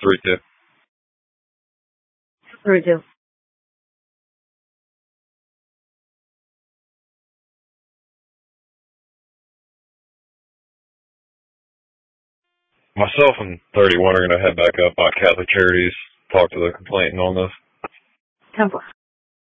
3-2. 3-2. Myself and 31 are going to head back up by Catholic Charities, talk to the complainant on this. 10-4.